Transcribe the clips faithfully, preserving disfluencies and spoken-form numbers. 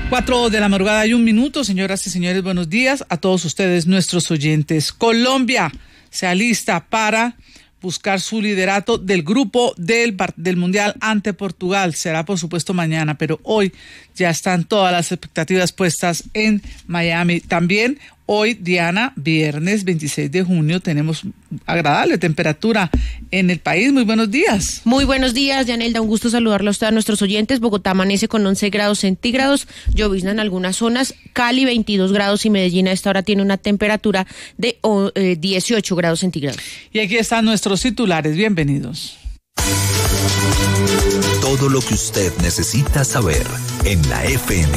Cuatro de la madrugada y un minuto, señoras y señores, buenos días a todos ustedes, nuestros oyentes. Colombia se alista para buscar su liderato del grupo del, del Mundial ante Portugal. Será, por supuesto, mañana, pero hoy ya están todas las expectativas puestas en Miami. También hoy, Diana, viernes veintiséis de junio, tenemos agradable temperatura en el país. Muy buenos días. Muy buenos días, Yanelda. Un gusto saludarlos a ustedes, a nuestros oyentes. Bogotá amanece con once grados centígrados, llovizna en algunas zonas. Cali, veintidós grados y Medellín a esta hora tiene una temperatura de oh, eh, dieciocho grados centígrados. Y aquí están nuestros titulares. Bienvenidos. Todo lo que usted necesita saber en la F M.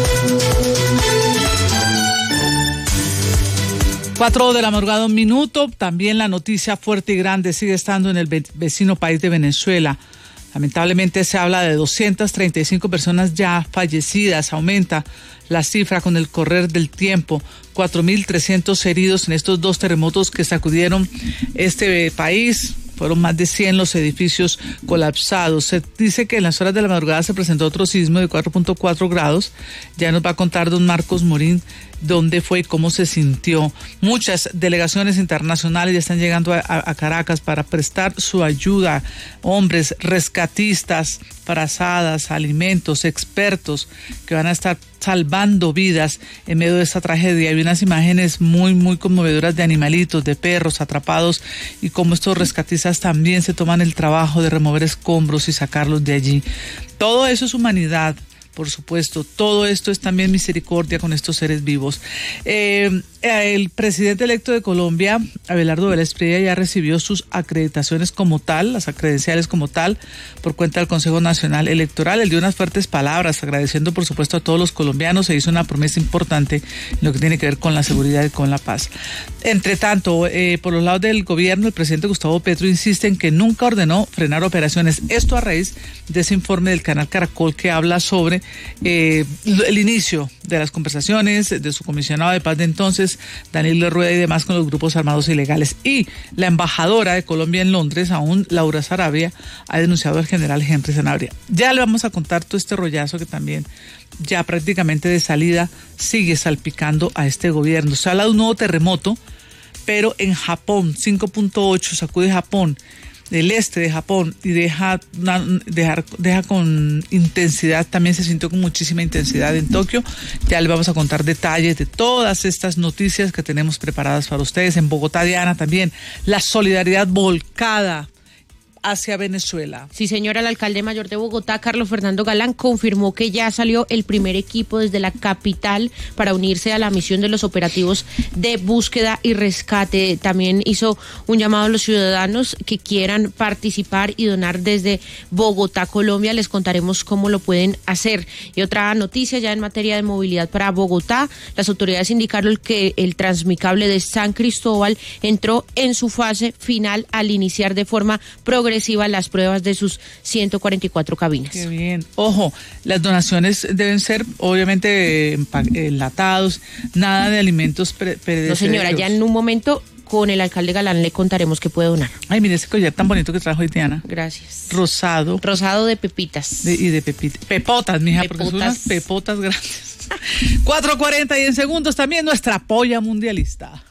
Cuatro de la madrugada, un minuto. También la noticia fuerte y grande sigue estando en el vecino país de Venezuela. Lamentablemente se habla de doscientas treinta y cinco personas ya fallecidas. Aumenta la cifra con el correr del tiempo. cuatro mil trescientos heridos en estos dos terremotos que sacudieron este país. Fueron más de cien los edificios colapsados. Se dice que en las horas de la madrugada se presentó otro sismo de cuatro punto cuatro grados. Ya nos va a contar don Marcos Morín dónde fue y cómo se sintió. Muchas delegaciones internacionales ya están llegando a, a Caracas para prestar su ayuda. Hombres rescatistas, frazadas, alimentos, expertos que van a estar salvando vidas en medio de esta tragedia. Hay unas imágenes muy, muy conmovedoras de animalitos, de perros atrapados y cómo estos rescatistas también se toman el trabajo de remover escombros y sacarlos de allí. Todo eso es humanidad. Por supuesto, todo esto es también misericordia con estos seres vivos. Eh, el presidente electo de Colombia, Abelardo Vélez Prilla, ya recibió sus acreditaciones como tal, las credenciales como tal, por cuenta del Consejo Nacional Electoral. Él dio unas fuertes palabras, agradeciendo por supuesto a todos los colombianos. Se hizo una promesa importante en lo que tiene que ver con la seguridad y con la paz. Entre tanto, eh, por los lados del gobierno, el presidente Gustavo Petro insiste en que nunca ordenó frenar operaciones. Esto a raíz de ese informe del canal Caracol que habla sobre Eh, el inicio de las conversaciones de su comisionado de paz de entonces, Daniel Rueda, y demás con los grupos armados ilegales. Y la embajadora de Colombia en Londres, aún Laura Sarabia, ha denunciado al general Henry Sanabria. Ya le vamos a contar todo este rollazo que también ya prácticamente de salida sigue salpicando a este gobierno. Se habla de un nuevo terremoto, pero en Japón, cinco punto ocho, sacude Japón, del este de Japón, y deja, deja, deja con intensidad, también se sintió con muchísima intensidad en Tokio. Ya les vamos a contar detalles de todas estas noticias que tenemos preparadas para ustedes. En Bogotá, Diana, también la solidaridad volcada hacia Venezuela. Sí, señora, el alcalde mayor de Bogotá, Carlos Fernando Galán, confirmó que ya salió el primer equipo desde la capital para unirse a la misión de los operativos de búsqueda y rescate. También hizo un llamado a los ciudadanos que quieran participar y donar desde Bogotá, Colombia. Les contaremos cómo lo pueden hacer. Y otra noticia ya en materia de movilidad para Bogotá, las autoridades indicaron que el transmicable de San Cristóbal entró en su fase final al iniciar de forma progresiva las pruebas de sus ciento cuarenta y cuatro cabinas. Qué bien. Ojo, las donaciones deben ser obviamente enlatados, nada de alimentos perecederos. No, señora, ya en un momento con el alcalde Galán le contaremos qué puede donar. Ay, mire ese collar tan bonito que trajo hoy, Diana. Gracias. Rosado. Rosado de pepitas. De, y de pepitas. Pepotas, mija, pepotas. Porque son unas pepotas grandes. cuatro cuarenta y en segundos también nuestra polla mundialista.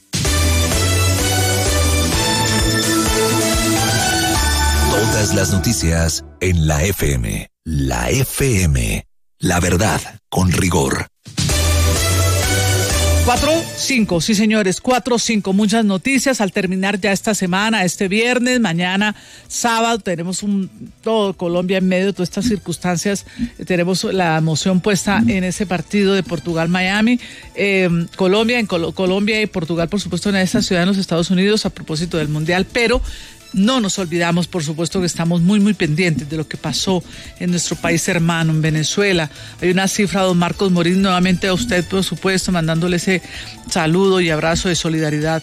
Todas las noticias en la F M. La F M. La verdad con rigor. Cuatro, cinco, sí señores, cuatro, cinco, muchas noticias al terminar ya esta semana, este viernes, mañana, sábado, tenemos un todo Colombia en medio de todas estas circunstancias, tenemos la emoción puesta en ese partido de Portugal-Miami, eh, Colombia, en Col- Colombia y Portugal, por supuesto, en esta ciudad en los Estados Unidos a propósito del Mundial, pero no nos olvidamos, por supuesto, que estamos muy, muy pendientes de lo que pasó en nuestro país hermano, en Venezuela. Hay una cifra, don Marcos Morín, nuevamente a usted, por supuesto, mandándole ese saludo y abrazo de solidaridad.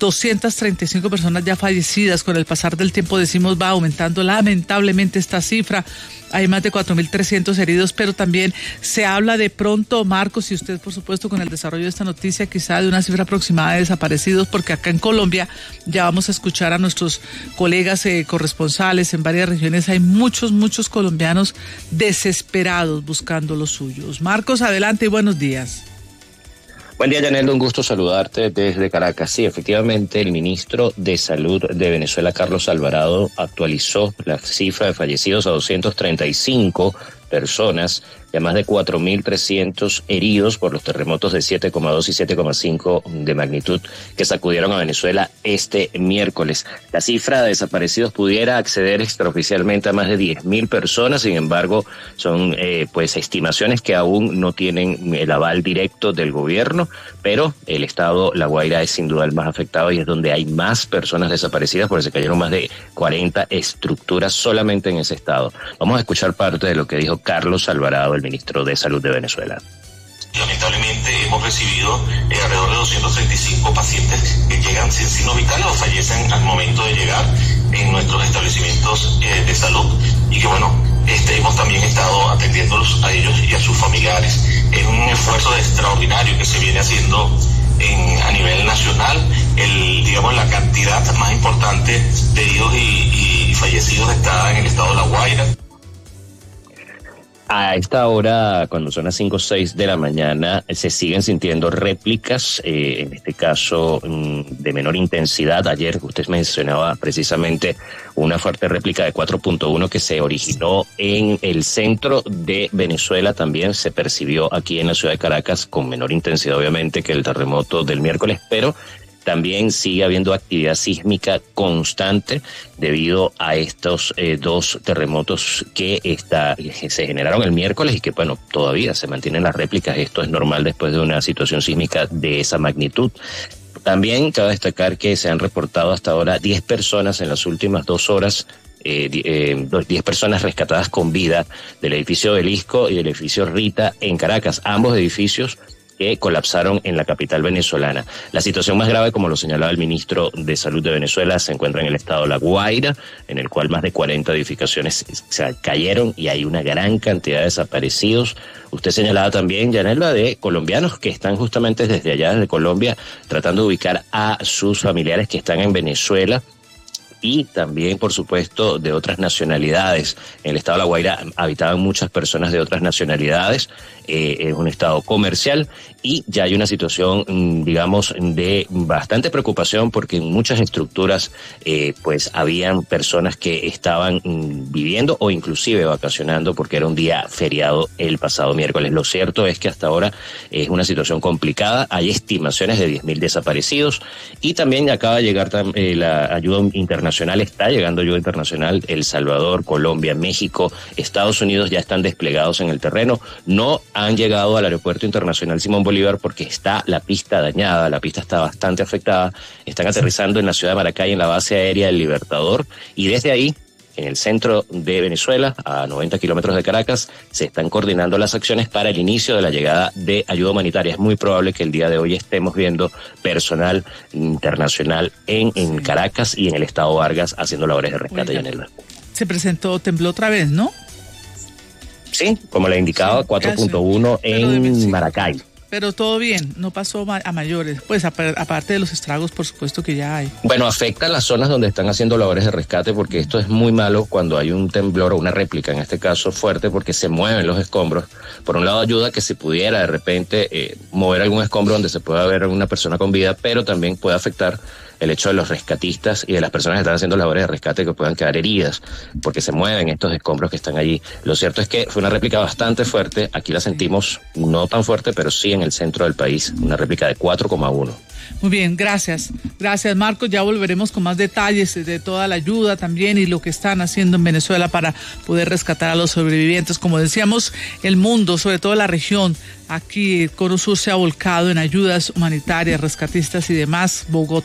doscientas treinta y cinco personas ya fallecidas. Con el pasar del tiempo, decimos, va aumentando lamentablemente esta cifra. Hay más de cuatro mil trescientos heridos, pero también se habla de pronto, Marcos, y usted, por supuesto, con el desarrollo de esta noticia, quizá de una cifra aproximada de desaparecidos, porque acá en Colombia ya vamos a escuchar a nuestros colegas eh, corresponsales en varias regiones. Hay muchos, muchos colombianos desesperados buscando los suyos. Marcos, adelante y buenos días. Buen día, Yanelda, un gusto saludarte desde Caracas. Sí, efectivamente, el ministro de Salud de Venezuela, Carlos Alvarado, actualizó la cifra de fallecidos a doscientas treinta y cinco personas, y a más de cuatro mil trescientos heridos por los terremotos de siete coma dos y siete coma cinco de magnitud que sacudieron a Venezuela este miércoles. La cifra de desaparecidos pudiera acceder extraoficialmente a más de diez mil personas, sin embargo, son eh, pues estimaciones que aún no tienen el aval directo del gobierno, pero el estado La Guaira es sin duda el más afectado y es donde hay más personas desaparecidas, porque se cayeron más de cuarenta estructuras solamente en ese estado. Vamos a escuchar parte de lo que dijo Carlos Alvarado, el ministro de Salud de Venezuela. Lamentablemente hemos recibido eh, alrededor de doscientos treinta y cinco pacientes que llegan sin signos vitales o fallecen al momento de llegar en nuestros establecimientos eh, de salud, y que bueno, este, hemos también estado atendiéndolos a ellos y a sus familiares. Es un esfuerzo extraordinario que se viene haciendo en, a nivel nacional. El, digamos, la cantidad más importante de heridos y, y fallecidos está en el estado de La Guaira. A esta hora, cuando son las cinco o seis de la mañana, se siguen sintiendo réplicas, eh, en este caso de menor intensidad. Ayer usted mencionaba precisamente una fuerte réplica de cuatro punto uno que se originó en el centro de Venezuela. También se percibió aquí en la ciudad de Caracas, con menor intensidad obviamente que el terremoto del miércoles, pero también sigue habiendo actividad sísmica constante debido a estos eh, dos terremotos que, está, que se generaron el miércoles y que, bueno, todavía se mantienen las réplicas. Esto es normal después de una situación sísmica de esa magnitud. También cabe destacar que se han reportado hasta ahora diez personas en las últimas dos horas, eh, eh, diez personas rescatadas con vida del edificio Obelisco y del edificio Rita en Caracas, ambos edificios que colapsaron en la capital venezolana. La situación más grave, como lo señalaba el ministro de Salud de Venezuela, se encuentra en el estado La Guaira, en el cual más de cuarenta edificaciones se cayeron y hay una gran cantidad de desaparecidos. Usted señalaba también, Yanelva, de colombianos que están justamente desde allá, desde Colombia, tratando de ubicar a sus familiares que están en Venezuela. Y también, por supuesto, de otras nacionalidades. En el estado de La Guaira habitaban muchas personas de otras nacionalidades. Eh, es un estado comercial y ya hay una situación, digamos, de bastante preocupación, porque en muchas estructuras eh, pues habían personas que estaban mm, viviendo o inclusive vacacionando porque era un día feriado el pasado miércoles. Lo cierto es que hasta ahora es una situación complicada. Hay estimaciones de diez mil desaparecidos y también acaba de llegar eh, la ayuda internacional. Está llegando ayuda internacional. El Salvador, Colombia, México, Estados Unidos ya están desplegados en el terreno. No han llegado al aeropuerto internacional Simón Bolívar porque está la pista dañada, la pista está bastante afectada. Están aterrizando en la ciudad de Maracay, en la base aérea del Libertador, y desde ahí, en el centro de Venezuela, a noventa kilómetros de Caracas, se están coordinando las acciones para el inicio de la llegada de ayuda humanitaria. Es muy probable que el día de hoy estemos viendo personal internacional en, en Caracas y en el estado Vargas haciendo labores de rescate. Yanelva. Se presentó, tembló otra vez, ¿no? Sí, como le indicaba, sí, cuatro punto uno en Maracay. Pero todo bien, no pasó a mayores, pues aparte de los estragos, por supuesto que ya hay. Bueno, afecta a las zonas donde están haciendo labores de rescate, porque esto es muy malo cuando hay un temblor o una réplica, en este caso fuerte, porque se mueven los escombros. Por un lado ayuda que se pudiera de repente eh, mover algún escombro donde se pueda ver a una persona con vida, pero también puede afectar el hecho de los rescatistas y de las personas que están haciendo labores de rescate que puedan quedar heridas, porque se mueven estos escombros que están allí. Lo cierto es que fue una réplica bastante fuerte, aquí la sentimos no tan fuerte, pero sí en el centro del país, una réplica de cuatro coma uno. Muy bien, gracias. Gracias, Marcos. Ya volveremos con más detalles de toda la ayuda también y lo que están haciendo en Venezuela para poder rescatar a los sobrevivientes. Como decíamos, el mundo, sobre todo la región, aquí Cono Sur se ha volcado en ayudas humanitarias, rescatistas y demás. Bogotá, por supuesto,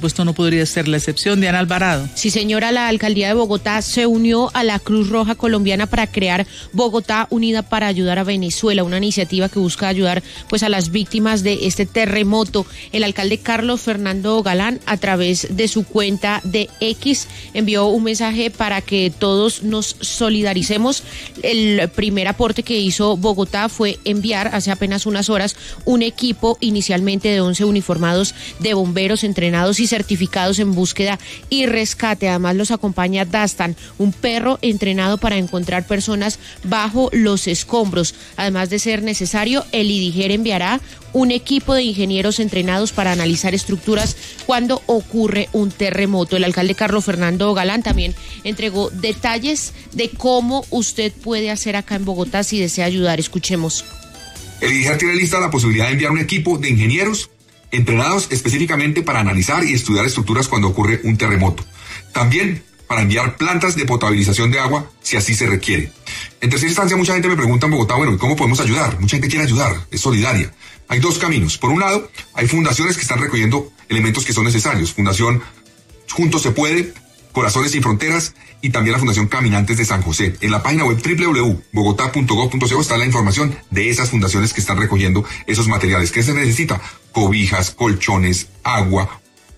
supuesto no podría ser la excepción. Diana Alvarado. Sí, señora, la alcaldía de Bogotá se unió a la Cruz Roja Colombiana para crear Bogotá Unida para ayudar a Venezuela, una iniciativa que busca ayudar pues a las víctimas de este terremoto. El alcalde Carlos Fernando Galán, a través de su cuenta de X, envió un mensaje para que todos nos solidaricemos. El primer aporte que hizo Bogotá fue enviar hace apenas unas horas un equipo inicialmente de once uniformados de bomberos entrenados y certificados en búsqueda y rescate. Además los acompaña Dastan, un perro entrenado para encontrar personas bajo los escombros. Además de ser necesario, el IDIGER enviará un equipo de ingenieros entrenados para analizar estructuras cuando ocurre un terremoto. El alcalde Carlos Fernando Galán también entregó detalles de cómo usted puede hacer acá en Bogotá si desea ayudar. Escuchemos. El IDIGER tiene lista la posibilidad de enviar un equipo de ingenieros entrenados específicamente para analizar y estudiar estructuras cuando ocurre un terremoto. También para enviar plantas de potabilización de agua si así se requiere. En tercera instancia, mucha gente me pregunta en Bogotá, bueno, ¿y cómo podemos ayudar? Mucha gente quiere ayudar, es solidaria. Hay dos caminos. Por un lado, hay fundaciones que están recogiendo elementos que son necesarios. Fundación Juntos se Puede, Corazones Sin Fronteras y también la Fundación Caminantes de San José. En la página web doble u doble u doble u punto bogotá punto gov punto co está la información de esas fundaciones que están recogiendo esos materiales. ¿Qué se necesita? Cobijas, colchones, agua.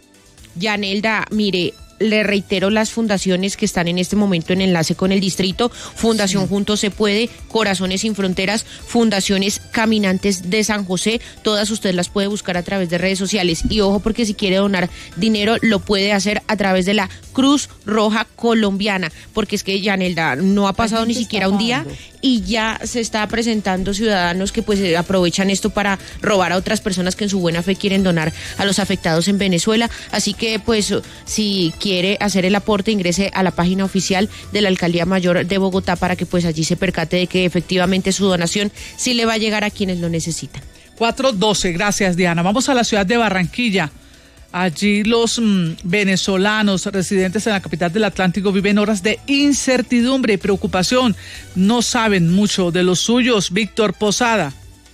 Yanelda, mire, le reitero las fundaciones que están en este momento en enlace con el distrito: Fundación sí. Juntos se Puede, Corazones Sin Fronteras, Fundaciones Caminantes de San José. Todas usted las puede buscar a través de redes sociales. Y ojo, porque si quiere donar dinero lo puede hacer a través de la Cruz Roja Colombiana, porque es que, Yanelda, no ha pasado ni siquiera un día y ya se está presentando ciudadanos que pues aprovechan esto para robar a otras personas que en su buena fe quieren donar a los afectados en Venezuela. Así que pues si quiere hacer el aporte, ingrese a la página oficial de la Alcaldía Mayor de Bogotá para que pues allí se percate de que efectivamente su donación sí le va a llegar a quienes lo necesitan. cuatro doce, gracias Diana. Vamos a la ciudad de Barranquilla. Allí los mmm, venezolanos residentes en la capital del Atlántico viven horas de incertidumbre y preocupación. No saben mucho de los suyos. Víctor Posada.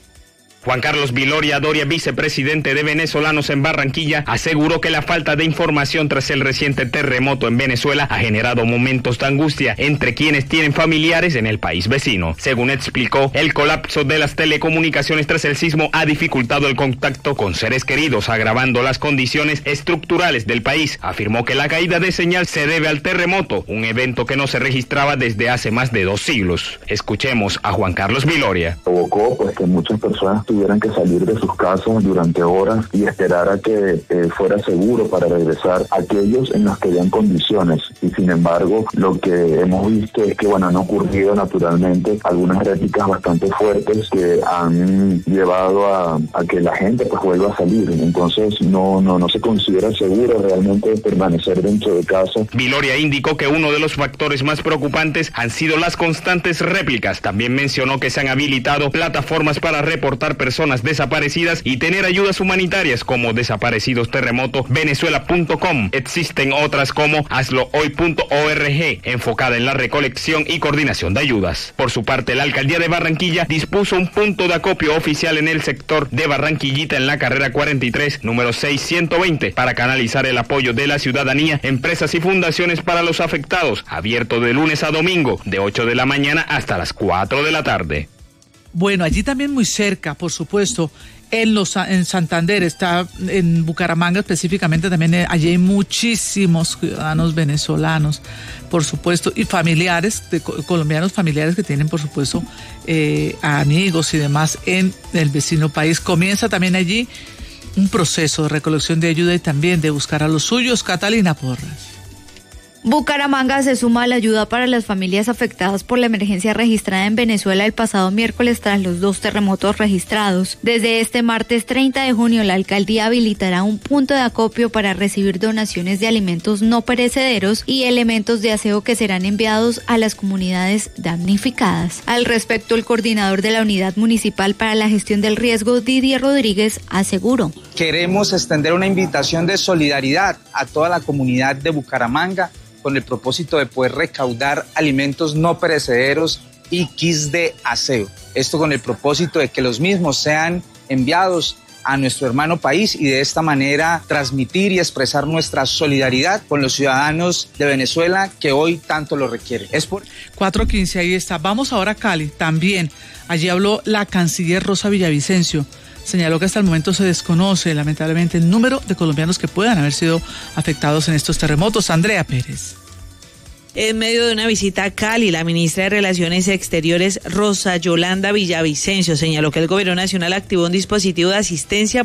Juan Carlos Viloria Doria, vicepresidente de Venezolanos en Barranquilla, aseguró que la falta de información tras el reciente terremoto en Venezuela ha generado momentos de angustia entre quienes tienen familiares en el país vecino. Según explicó, el colapso de las telecomunicaciones tras el sismo ha dificultado el contacto con seres queridos, agravando las condiciones estructurales del país. Afirmó que la caída de señal se debe al terremoto, un evento que no se registraba desde hace más de dos siglos. Escuchemos a Juan Carlos Viloria. Provocó pues que muchas personas tuvieran que salir de sus casas durante horas y esperar a que eh, fuera seguro para regresar aquellos en los que habían condiciones. Y sin embargo, lo que hemos visto es que, bueno, han ocurrido naturalmente algunas réplicas bastante fuertes que han llevado a, a que la gente pues vuelva a salir. Entonces no, no, no se considera seguro realmente permanecer dentro de casa. Viloria indicó que uno de los factores más preocupantes han sido las constantes réplicas. También mencionó que se han habilitado plataformas para reportar personas desaparecidas y tener ayudas humanitarias como Desaparecidos Terremoto Venezuela punto com. Existen otras como hazlo hoy punto org, enfocada en la recolección y coordinación de ayudas. Por su parte, la alcaldía de Barranquilla dispuso un punto de acopio oficial en el sector de Barranquillita en la carrera cuarenta y tres, número seiscientos veinte, para canalizar el apoyo de la ciudadanía, empresas y fundaciones para los afectados, abierto de lunes a domingo, de ocho de la mañana hasta las cuatro de la tarde. Bueno, allí también muy cerca, por supuesto, en los en Santander, está en Bucaramanga específicamente, también allí hay muchísimos ciudadanos venezolanos, por supuesto, y familiares, de colombianos familiares que tienen, por supuesto, eh, amigos y demás en el vecino país. Comienza también allí un proceso de recolección de ayuda y también de buscar a los suyos. Catalina Porras. Bucaramanga se suma a la ayuda para las familias afectadas por la emergencia registrada en Venezuela el pasado miércoles tras los dos terremotos registrados. Desde este martes treinta de junio, la alcaldía habilitará un punto de acopio para recibir donaciones de alimentos no perecederos y elementos de aseo que serán enviados a las comunidades damnificadas. Al respecto, el coordinador de la Unidad Municipal para la Gestión del Riesgo, Didier Rodríguez, aseguró: queremos extender una invitación de solidaridad a toda la comunidad de Bucaramanga con el propósito de poder recaudar alimentos no perecederos y kits de aseo. Esto con el propósito de que los mismos sean enviados a nuestro hermano país y de esta manera transmitir y expresar nuestra solidaridad con los ciudadanos de Venezuela que hoy tanto lo requieren. Es por... cuatro quince, ahí está. Vamos ahora a Cali, también. Allí habló la canciller Rosa Villavicencio. Señaló que hasta el momento se desconoce, lamentablemente, el número de colombianos que puedan haber sido afectados en estos terremotos. Andrea Pérez. En medio de una visita a Cali, la ministra de Relaciones Exteriores, Rosa Yolanda Villavicencio, señaló que el gobierno nacional activó un dispositivo de asistencia